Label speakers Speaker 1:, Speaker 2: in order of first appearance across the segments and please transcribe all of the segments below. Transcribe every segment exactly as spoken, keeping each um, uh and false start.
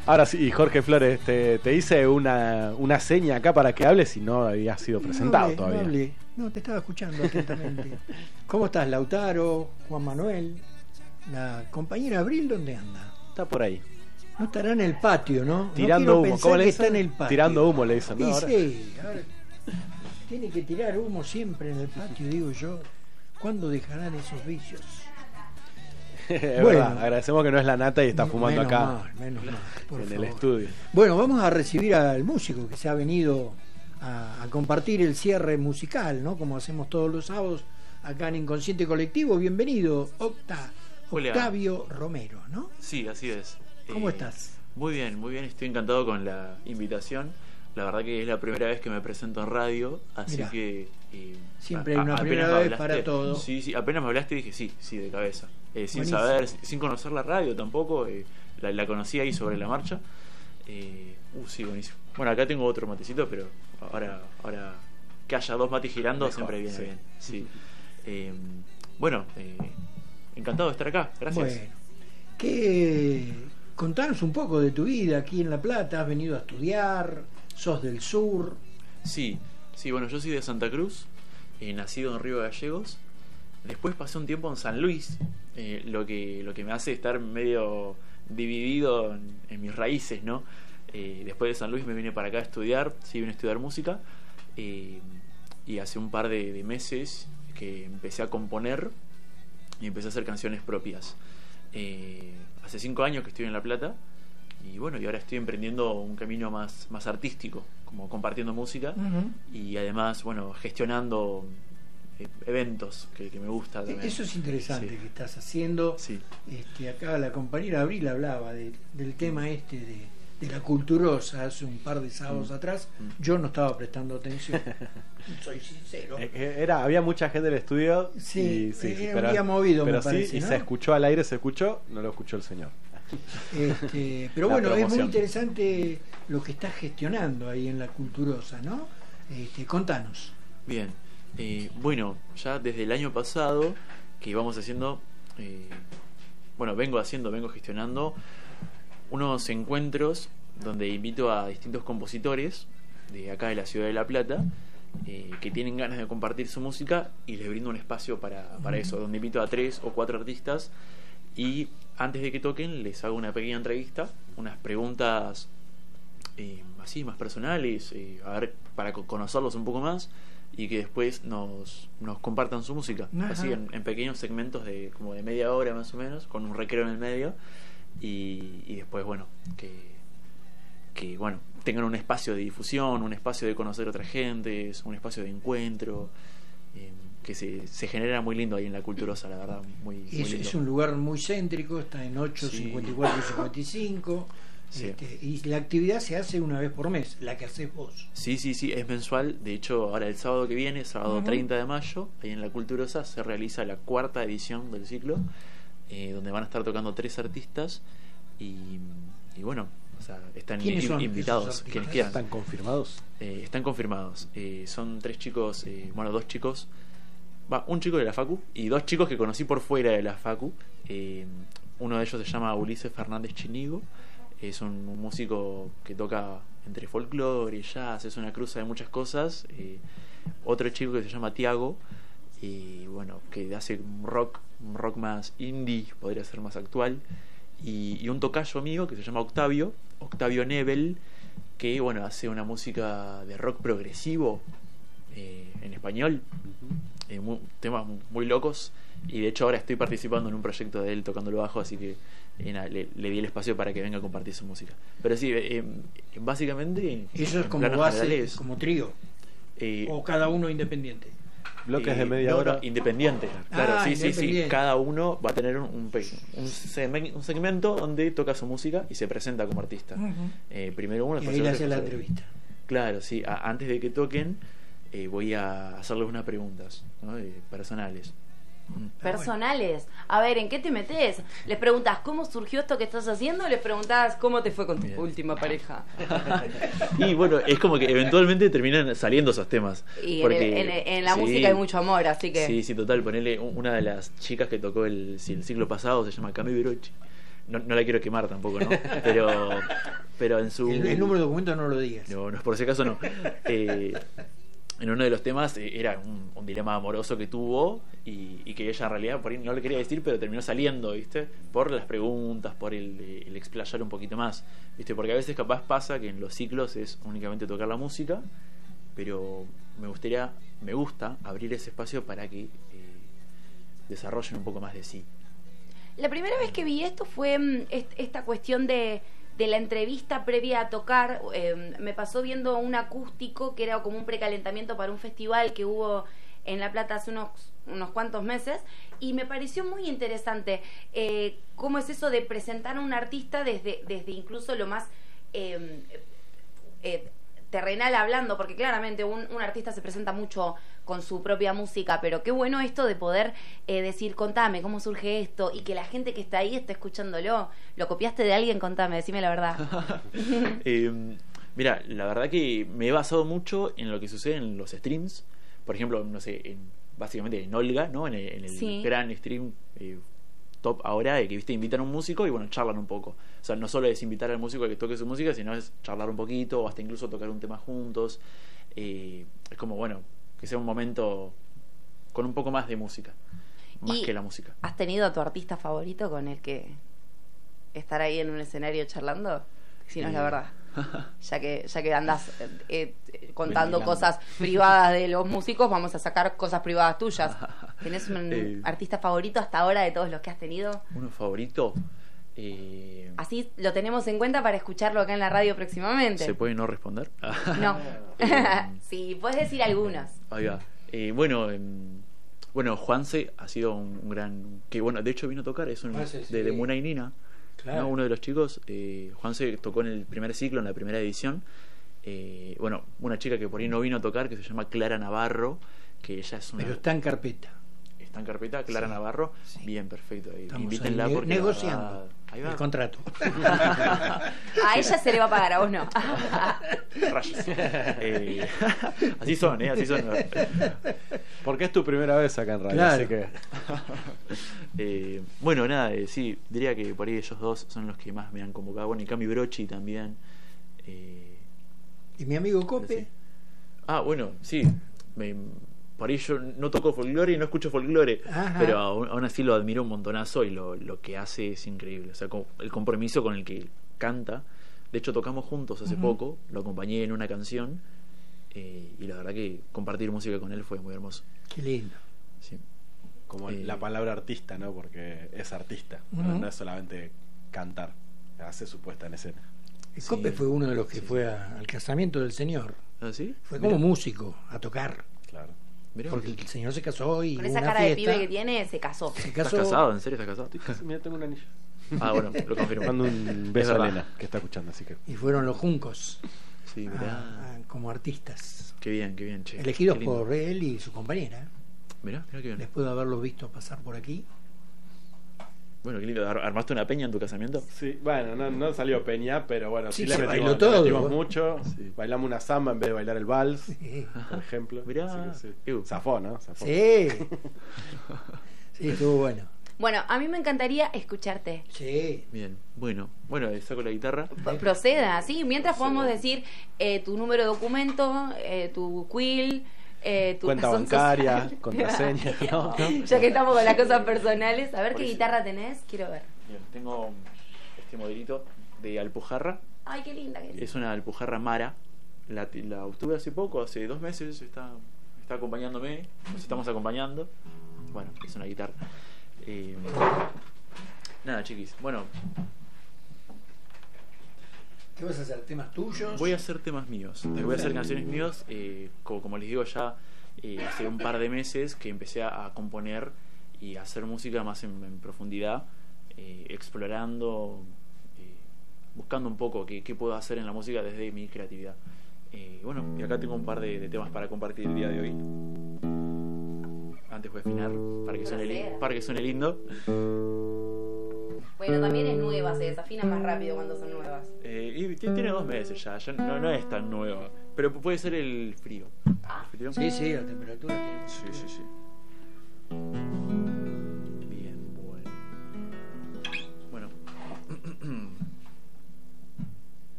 Speaker 1: Ahora sí, Jorge Flores, te, te hice una, una seña acá para que hables y no había sido presentado
Speaker 2: no hablé,
Speaker 1: todavía.
Speaker 2: No, hablé. No, te estaba escuchando atentamente. ¿Cómo estás, Lautaro, Juan Manuel? La compañera Abril, ¿dónde anda?
Speaker 1: Está por ahí.
Speaker 2: No estará en el patio, ¿no?
Speaker 1: Tirando
Speaker 2: no
Speaker 1: humo. ¿Cómo le dicen?
Speaker 2: Está en el patio.
Speaker 1: Tirando humo le dicen, ¿no?
Speaker 2: Sí,
Speaker 1: Ahora.
Speaker 2: sí, ahora tiene que tirar humo siempre en el patio, digo yo. ¿Cuándo dejarán esos vicios?
Speaker 1: Es
Speaker 2: bueno,
Speaker 1: verdad, agradecemos que no es la nata y está fumando
Speaker 2: menos
Speaker 1: acá
Speaker 2: mal, menos mal, por
Speaker 1: en
Speaker 2: favor.
Speaker 1: el estudio.
Speaker 2: Bueno, vamos a recibir al músico que se ha venido a, a compartir el cierre musical, ¿no? Como hacemos todos los sábados acá en Inconsciente Colectivo. Bienvenido, Octa, Octavio Romero, ¿no?
Speaker 3: Sí, así es.
Speaker 2: ¿Cómo
Speaker 3: eh,
Speaker 2: estás?
Speaker 3: Muy bien, muy bien. Estoy encantado con la invitación. La verdad que es la primera vez que me presento en radio, así
Speaker 2: Mirá,
Speaker 3: que... Eh,
Speaker 2: siempre
Speaker 3: a,
Speaker 2: hay una
Speaker 3: apenas
Speaker 2: primera
Speaker 3: me
Speaker 2: vez
Speaker 3: hablaste,
Speaker 2: para todo.
Speaker 3: Sí, sí, apenas me hablaste y dije sí, sí, de cabeza. Eh, sin
Speaker 2: Buenísimo.
Speaker 3: saber, sin conocer la radio tampoco, eh, la, la conocí ahí sobre la marcha. Eh, uh, sí, buenísimo. Bueno, acá tengo otro matecito, pero ahora, ahora que haya dos mates girando
Speaker 1: Mejor,
Speaker 3: siempre viene
Speaker 1: sí.
Speaker 3: bien. Sí. Eh, bueno, eh, encantado de estar acá, gracias.
Speaker 2: Bueno, ¿qué? Contanos un poco de tu vida aquí en La Plata. ¿Has venido a estudiar? ¿Sos del sur?
Speaker 3: Sí, sí, bueno, yo soy de Santa Cruz, eh, nacido en Río Gallegos. Después pasé un tiempo en San Luis, eh, lo que lo que me hace estar medio dividido en, en mis raíces, ¿no? Eh, después de San Luis me vine para acá a estudiar, sí, vine a estudiar música, eh, y hace un par de, de meses que empecé a componer y empecé a hacer canciones propias. Eh, hace cinco años que estoy en La Plata. Y bueno, y ahora estoy emprendiendo un camino más, más artístico, como compartiendo música,
Speaker 2: Uh-huh.
Speaker 3: y además, bueno, gestionando eh, eventos que, que me gusta también.
Speaker 2: Eso es interesante
Speaker 3: Sí.
Speaker 2: que estás haciendo.
Speaker 3: Sí.
Speaker 2: Este, acá la compañera Abril hablaba de, del tema este de, de la culturosa hace un par de sábados
Speaker 3: Mm.
Speaker 2: atrás.
Speaker 3: Mm.
Speaker 2: Yo no estaba prestando atención, soy sincero.
Speaker 1: Eh, eh, Era, había mucha gente en el estudio.
Speaker 2: Sí,
Speaker 1: y, sí,
Speaker 2: eh,
Speaker 1: sí,
Speaker 2: había movido,
Speaker 1: pero
Speaker 2: me
Speaker 1: sí,
Speaker 2: parece,
Speaker 1: y
Speaker 2: ¿no?
Speaker 1: se escuchó al aire, se escuchó, no lo escuchó el señor.
Speaker 2: Este, pero
Speaker 1: La
Speaker 2: bueno, es muy
Speaker 1: promoción.
Speaker 2: interesante lo que estás gestionando ahí en la culturosa, ¿no? Este, contanos.
Speaker 3: Bien, eh, bueno, ya desde el año pasado que íbamos haciendo, eh, bueno, vengo haciendo, vengo gestionando unos encuentros donde invito a distintos compositores de acá de la ciudad de La Plata, eh, que tienen ganas de compartir su música, y les brindo un espacio para, para eso, donde invito a tres o cuatro artistas, y antes de que toquen les hago una pequeña entrevista, unas preguntas eh, así más personales, eh, a ver, para co- conocerlos un poco más, y que después nos, nos compartan su música.
Speaker 2: Ajá.
Speaker 3: Así en, en pequeños segmentos de como de media hora más o menos, con un recreo en el medio, y, y después, bueno, que, que bueno, tengan un espacio de difusión, un espacio de conocer a otra gente, un espacio de encuentro, eh, que se, se genera muy lindo ahí en la Culturosa, la verdad, muy, muy
Speaker 2: Es,
Speaker 3: lindo.
Speaker 2: es un lugar muy céntrico, está en ocho,
Speaker 3: Sí.
Speaker 2: cincuenta y cuatro y cincuenta y cinco.
Speaker 3: Sí.
Speaker 2: Este, y la actividad se hace una vez por mes, la que haces vos.
Speaker 3: Sí, sí, sí, es mensual. De hecho, ahora el sábado que viene, sábado
Speaker 2: Ujú.
Speaker 3: treinta de mayo, ahí en la Culturosa se realiza la cuarta edición del ciclo, eh, donde van a estar tocando tres artistas y, y bueno, o sea, están
Speaker 2: ¿Quiénes
Speaker 3: in-
Speaker 2: son
Speaker 3: invitados,
Speaker 2: esos artistas?
Speaker 3: quienes quieran.
Speaker 1: ¿Están confirmados?
Speaker 3: Eh, están confirmados. Eh, son tres chicos, eh, bueno, dos chicos, va, un chico de la Facu y dos chicos que conocí por fuera de la Facu. Eh, uno de ellos se llama Ulises Fernández Chinigo. Es un, un músico que toca entre folclore y jazz, es una cruza de muchas cosas. Eh, otro chico que se llama Tiago, y bueno, que hace un rock, un rock más indie, podría ser más actual. Y, y un tocayo mío que se llama Octavio, Octavio Nebel, que bueno, hace una música de rock progresivo, eh, en español, eh, mu- temas muy locos. Y de hecho ahora estoy participando en un proyecto de él tocando el bajo, así que eh, nada, le, le di el espacio para que venga a compartir su música. Pero sí, eh, eh, básicamente
Speaker 2: Eso es
Speaker 3: en
Speaker 2: como
Speaker 3: planos
Speaker 2: base,
Speaker 3: generales,
Speaker 2: como trío,
Speaker 3: eh,
Speaker 2: o cada uno independiente.
Speaker 1: Bloques
Speaker 3: eh,
Speaker 1: de media
Speaker 3: no,
Speaker 1: hora.
Speaker 3: no, independiente. Claro,
Speaker 2: Ah,
Speaker 3: sí, sí, sí.
Speaker 2: independiente.
Speaker 3: Cada uno va a tener un, un, pe- un segmen- un segmento donde toca su música y se presenta como artista.
Speaker 2: Ujú.
Speaker 3: Eh, primero uno,
Speaker 2: Y
Speaker 3: después
Speaker 2: ahí le
Speaker 3: otro,
Speaker 2: hace la
Speaker 3: después otro.
Speaker 2: entrevista.
Speaker 3: Claro, sí. A- antes de que toquen, eh, voy a hacerles unas preguntas, ¿no? Eh, personales. Mm.
Speaker 4: Personales. A ver, ¿en qué te metes? Les preguntas cómo surgió esto que estás haciendo, o les preguntas cómo te fue con tu
Speaker 3: Bien.
Speaker 4: última pareja.
Speaker 3: Y bueno, es como que eventualmente terminan saliendo esos temas.
Speaker 4: Y en,
Speaker 3: porque,
Speaker 4: en- en la
Speaker 3: sí,
Speaker 4: música hay mucho amor, así que.
Speaker 3: Sí, sí, total. Ponele, una de las chicas que tocó el, sí, el ciclo pasado se llama Cami Verochi. no, no la quiero quemar tampoco, ¿no? Pero, pero en su...
Speaker 2: El, el número de documento no lo digas.
Speaker 3: No, no, por si acaso no. Eh, en uno de los temas eh, era un, un dilema amoroso que tuvo y, y que ella en realidad por ahí no le quería decir, pero terminó saliendo, ¿viste? Por las preguntas, por el, el explayar un poquito más, ¿viste? Porque a veces capaz pasa que en los ciclos es únicamente tocar la música, pero me gustaría, me gusta abrir ese espacio para que eh, desarrollen un poco más de sí.
Speaker 4: La primera vez que vi esto fue mm, est- esta cuestión de, de la entrevista previa a tocar. Eh, me pasó viendo un acústico que era como un precalentamiento para un festival que hubo en La Plata hace unos, unos cuantos meses, y me pareció muy interesante eh, cómo es eso de presentar a un artista desde, desde incluso lo más eh, eh, terrenal hablando, porque claramente un, un artista se presenta mucho con su propia música, pero qué bueno esto de poder eh, decir, contame cómo surge esto, y que la gente que está ahí esté escuchándolo. ¿Lo copiaste de alguien? Contame, decime la verdad.
Speaker 3: eh, mira, la verdad que me he basado mucho en lo que sucede en los streams. Por ejemplo, no sé, en, básicamente en Olga, ¿no? En el, en el
Speaker 4: Sí.
Speaker 3: gran stream eh, top ahora, de que, viste, invitan a un músico y bueno, charlan un poco. O sea, no solo es invitar al músico a que toque su música, sino es charlar un poquito o hasta incluso tocar un tema juntos. Eh, es como, bueno, que sea un momento con un poco más de música, más
Speaker 4: Y
Speaker 3: que la música.
Speaker 4: ¿Has tenido a tu artista favorito con el que estar ahí en un escenario charlando? Si no es la
Speaker 3: Eh.
Speaker 4: verdad. Ya que ya que andas eh, eh, contando
Speaker 1: Ventilando.
Speaker 4: cosas privadas de los músicos, vamos a sacar cosas privadas tuyas. ¿Tenés un
Speaker 3: Eh.
Speaker 4: artista favorito hasta ahora de todos los que has tenido?
Speaker 3: Uno favorito. Eh,
Speaker 4: Así lo tenemos en cuenta para escucharlo acá en la radio próximamente.
Speaker 3: ¿Se puede no responder?
Speaker 4: No.
Speaker 3: Eh.
Speaker 4: Sí, puedes decir algunos.
Speaker 3: Ahí va. Eh, bueno, em, bueno, Juanse ha sido un, un gran... Que bueno, de hecho vino a tocar, es un,
Speaker 2: Juanse, sí.
Speaker 3: de, de Muna y Nina,
Speaker 2: Claro.
Speaker 3: ¿no? Uno de los chicos. eh, Juanse tocó en el primer ciclo, en la primera edición. Eh, bueno, una chica que por ahí no vino a tocar, que se llama Clara Navarro, que ella es una...
Speaker 2: Pero está en carpeta.
Speaker 3: está en carpeta, Clara
Speaker 2: Sí,
Speaker 3: Navarro.
Speaker 2: sí.
Speaker 3: Bien, perfecto. Eh,
Speaker 2: Estamos
Speaker 3: Invítenla
Speaker 2: ahí ne-
Speaker 3: porque... la
Speaker 2: negociando
Speaker 3: verdad- ahí va.
Speaker 2: el contrato.
Speaker 4: A ella se le va a pagar, a vos no.
Speaker 3: Rayos. Eh, así son, ¿eh? Así son.
Speaker 1: Porque es tu primera vez acá en radio,
Speaker 2: Claro.
Speaker 1: así que
Speaker 3: Eh, bueno, nada, eh, sí, diría que por ahí ellos dos son los que más me han convocado. Bueno, y Cami Brochi también. Eh,
Speaker 2: Y mi amigo Cope,
Speaker 3: sí. Ah, bueno, sí. Me, por ahí yo no toco folclore y no escucho folclore,
Speaker 2: Ajá.
Speaker 3: pero aún, aún así lo admiro un montonazo y lo, lo que hace es increíble. O sea, con- el compromiso con el que canta. De hecho, tocamos juntos hace
Speaker 2: Ujú.
Speaker 3: poco, lo acompañé en una canción eh, y la verdad que compartir música con él fue muy hermoso.
Speaker 2: qué lindo.
Speaker 3: Sí.
Speaker 1: como
Speaker 3: Eh.
Speaker 1: la palabra artista, ¿no? Porque es artista, ¿no?
Speaker 2: Ujú.
Speaker 1: No es solamente cantar, hace su puesta en escena.
Speaker 2: El
Speaker 3: Sí.
Speaker 2: Cope fue uno de los que
Speaker 3: Sí,
Speaker 2: fue a- al casamiento del señor.
Speaker 3: ¿Ah, sí?
Speaker 2: Fue
Speaker 3: Mirá,
Speaker 2: como músico a tocar.
Speaker 1: Claro.
Speaker 3: mirá.
Speaker 2: Porque el señor se casó y
Speaker 4: Con
Speaker 2: hubo
Speaker 4: esa
Speaker 2: una
Speaker 4: cara de
Speaker 2: fiesta.
Speaker 4: pibe que tiene, se casó.
Speaker 2: Se
Speaker 3: ¿Estás
Speaker 2: casó.
Speaker 3: casado? ¿En serio estás casado?
Speaker 1: Mira, tengo un anillo.
Speaker 3: Ah, bueno, lo confirmo.
Speaker 1: Mando un beso
Speaker 3: Es
Speaker 1: a
Speaker 3: verdad.
Speaker 1: Elena, que está escuchando, así que.
Speaker 2: Y fueron los Juncos
Speaker 3: Sí,
Speaker 2: a-
Speaker 3: mirá.
Speaker 2: a- como artistas.
Speaker 3: Qué bien, qué bien, che.
Speaker 2: Elegidos
Speaker 3: Qué lindo.
Speaker 2: por él y su compañera.
Speaker 3: Mirá, mirá qué bien.
Speaker 2: Después de haberlos visto pasar por aquí.
Speaker 3: Bueno, qué lindo. Ar- ¿Armaste una peña en tu casamiento?
Speaker 1: Sí, bueno, no, no salió peña, pero bueno, sí,
Speaker 2: Sí,
Speaker 1: le
Speaker 2: se
Speaker 1: metimos,
Speaker 2: bailó
Speaker 1: le
Speaker 2: todo.
Speaker 1: metimos mucho.
Speaker 3: Sí.
Speaker 1: Bailamos una samba en vez de bailar el vals,
Speaker 2: Sí.
Speaker 1: por ejemplo.
Speaker 3: Mirá.
Speaker 1: Así que sí.
Speaker 3: Ew.
Speaker 1: Zafó, ¿no? Zafó.
Speaker 2: Sí. Sí, estuvo bueno.
Speaker 4: Bueno, a mí me encantaría escucharte.
Speaker 2: Sí.
Speaker 3: Bien. Bueno, bueno, eh, saco la guitarra.
Speaker 4: P- Proceda, ¿sí? Mientras podemos decir eh, tu número de documento, eh, tu quill, eh, tu
Speaker 1: Cuenta
Speaker 4: razón
Speaker 1: bancaria,
Speaker 4: social.
Speaker 1: contraseña, ¿no?
Speaker 4: Ya que estamos con las cosas personales, a ver qué
Speaker 3: Buenísimo.
Speaker 4: guitarra tenés, quiero ver.
Speaker 3: Bien, tengo este modelito de Alpujarra.
Speaker 4: Ay, qué linda que es.
Speaker 3: Es una Alpujarra Mara. La, la obtuve hace poco, hace dos meses. Está, está acompañándome. Nos estamos acompañando. Bueno, es una guitarra. Eh, nada, chiquis. Bueno,
Speaker 2: ¿Qué vas a hacer? ¿Temas tuyos?
Speaker 3: voy a hacer temas míos. Voy a hacer canciones míos. Eh, como, como les digo ya, eh, hace un par de meses que empecé a, a componer y a hacer música más en, en profundidad, eh, explorando, eh, buscando un poco qué, qué puedo hacer en la música desde mi creatividad. Eh, bueno, y acá tengo un par de, de temas para compartir el día de hoy. Antes voy a afinar para que suene, li- para que suene lindo.
Speaker 4: Bueno, también es nueva, se desafina más rápido cuando son nuevas.
Speaker 3: Eh, y t- tiene dos meses ya, ya no, no es tan nueva. Pero puede ser el frío. ¿El frío?
Speaker 2: Sí, sí, la temperatura tiene.
Speaker 3: Sí, sí, sí. Bien, bueno. Bueno,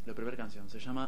Speaker 3: la primera canción. Se llama